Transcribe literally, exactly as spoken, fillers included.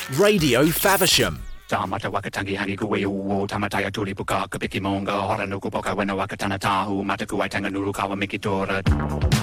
Radio Faversham. Tamata wakatangi hangi kuwe uo tamataya tuli puka kapiki monga hora nuku poka wena wakatana tahu mataku waitanga nuru kawa mikitora.